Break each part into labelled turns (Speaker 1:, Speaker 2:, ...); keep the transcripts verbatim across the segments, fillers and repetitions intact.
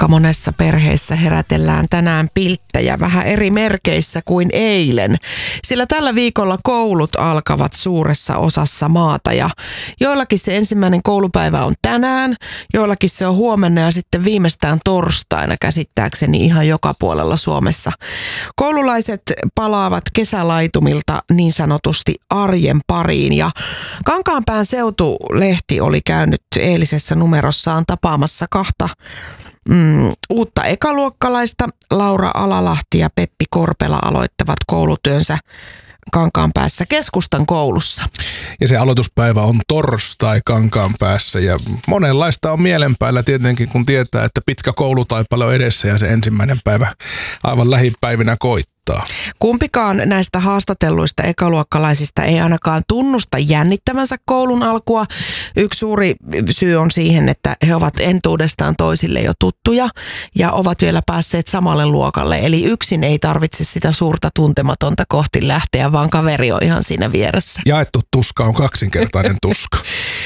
Speaker 1: Aika monessa perheessä herätellään tänään pilttejä vähän eri merkeissä kuin eilen, sillä tällä viikolla koulut alkavat suuressa osassa maata ja joillakin se ensimmäinen koulupäivä on tänään, joillakin se on huomenna ja sitten viimeistään torstaina käsittääkseni ihan joka puolella Suomessa. Koululaiset palaavat kesälaitumilta niin sanotusti arjen pariin ja Kankaanpään Seutulehti oli käynyt eilisessä numerossaan tapaamassa kahta Mm, uutta ekaluokkalaista. Laura Alalahti ja Peppi Korpela aloittavat koulutyönsä Kankaanpäässä keskustan koulussa.
Speaker 2: Ja se aloituspäivä on torstai Kankaanpäässä ja monenlaista on mielenpäällä tietenkin, kun tietää, että pitkä koulutaipale on edessä ja se ensimmäinen päivä aivan lähipäivinä koittaa.
Speaker 1: Kumpikaan näistä haastatelluista ekaluokkalaisista ei ainakaan tunnusta jännittävänsä koulun alkua. Yksi suuri syy on siihen, että he ovat entuudestaan toisille jo tuttuja ja ovat vielä päässeet samalle luokalle. Eli yksin ei tarvitse sitä suurta tuntematonta kohti lähteä, vaan kaveri on ihan siinä vieressä.
Speaker 2: Jaettu tuska on kaksinkertainen tuska.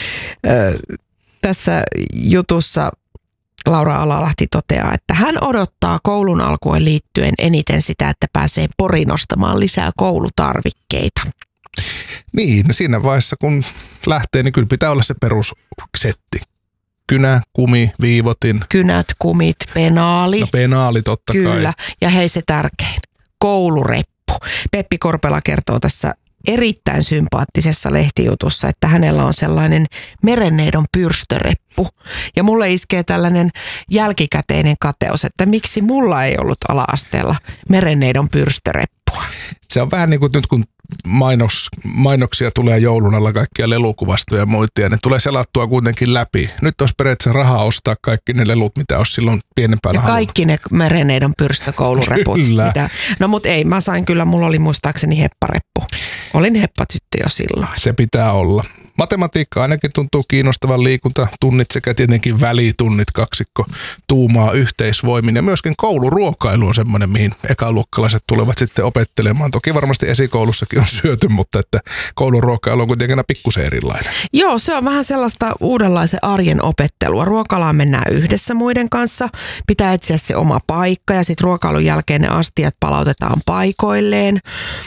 Speaker 1: Tässä jutussa Laura Alalahti toteaa, että hän odottaa koulun alkuun liittyen eniten sitä, että pääsee poriin ostamaan lisää koulutarvikkeita.
Speaker 2: Niin, siinä vaiheessa kun lähtee, niin kyllä pitää olla se perussetti. Kynä, kumi, viivotin.
Speaker 1: Kynät, kumit, penaali.
Speaker 2: No penaali totta
Speaker 1: kyllä.
Speaker 2: kai.
Speaker 1: Kyllä, ja hei se tärkein, koulureppu. Peppi Korpela kertoo tässä erittäin sympaattisessa lehtijutussa, että hänellä on sellainen merenneidon pyrstöreppu. Ja mulle iskee tällainen jälkikäteinen kateus, että miksi mulla ei ollut ala-asteella merenneidon pyrstöreppua.
Speaker 2: Se on vähän niin kuin nyt kun mainos, mainoksia tulee joulun alla kaikkia lelukuvastoja ja muita, ja ne tulee selattua kuitenkin läpi. Nyt olisi periaatteessa rahaa ostaa kaikki ne lelut, mitä olisi silloin pienempänä halunnut.
Speaker 1: Kaikki ne merenneidon pyrstökoulureput. Mitä. No mut ei, mä sain kyllä, mulla oli muistaakseni heppareppu. Olin heppatyttö jo silloin.
Speaker 2: Se pitää olla. Matematiikka ainakin tuntuu kiinnostavan, liikuntatunnit sekä tietenkin välitunnit, kaksikko tuumaa yhteisvoimin. Ja myöskin kouluruokailu on semmoinen, mihin ekaluokkalaiset tulevat sitten opettelemaan. Toki varmasti esikoulussakin on syöty, mutta että kouluruokailu on kuitenkin pikkusen erilainen.
Speaker 1: Joo, se on vähän sellaista uudenlaisen arjen opettelua. Ruokalaan mennään yhdessä muiden kanssa, pitää etsiä se oma paikka ja sitten ruokailun jälkeen ne astiat palautetaan paikoilleen.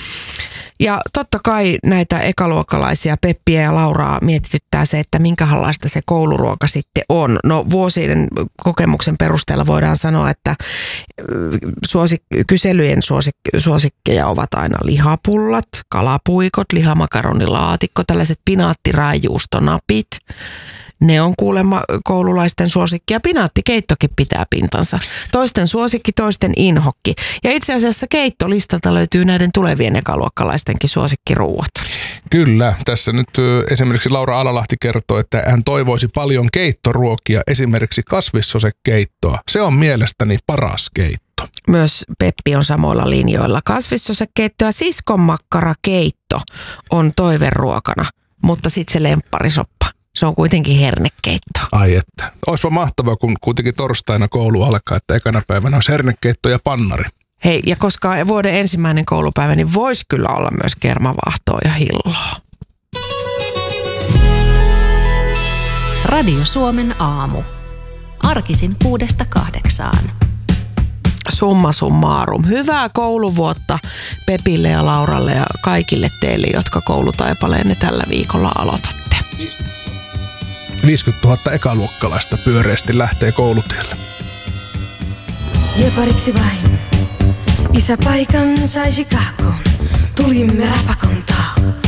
Speaker 1: Ja totta kai näitä ekaluokkalaisia Peppiä ja Lauraa mietityttää se, että minkälaista se kouluruoka sitten on. No vuosien kokemuksen perusteella voidaan sanoa, että suosik- kyselyjen suosik- suosikkeja ovat aina lihapullat, kalapuikot, lihamakaronilaatikko, tällaiset pinaattiraajuustonapit. Ne on kuulemma koululaisten suosikki ja pinaattikeittokin pitää pintansa. Toisten suosikki, toisten inhokki. Ja itse asiassa keittolistalta löytyy näiden tulevien ekaluokkalaistenkin suosikkiruuat.
Speaker 2: Kyllä. Tässä nyt esimerkiksi Laura Alalahti kertoo, että hän toivoisi paljon keittoruokia, esimerkiksi kasvissosekeittoa. Se on mielestäni paras keitto.
Speaker 1: Myös Peppi on samoilla linjoilla. Kasvissosekeitto ja siskonmakkarakeitto on toiveruokana, mutta sitten se lempparisoppa. Se on kuitenkin hernekeitto.
Speaker 2: Ai että. Olisipa mahtavaa, kun kuitenkin torstaina koulu alkaa, että ekana päivänä olisi hernekeitto ja pannari.
Speaker 1: Hei, ja koska vuoden ensimmäinen koulupäivä, niin voisi kyllä olla myös kermavaahtoa ja hilloa.
Speaker 3: Radio Suomen aamu. Arkisin kuudesta kahdeksaan.
Speaker 1: Summa summarum. Hyvää kouluvuotta Pepille ja Lauralle ja kaikille teille, jotka koulutaipaleenne tällä viikolla aloitatte.
Speaker 2: viisikymmentätuhatta ekaluokkalaista pyöreästi lähtee koulutielle.
Speaker 4: Jepariksi vain, isä paikan saisi kahkoon, tulimme rapakontaa.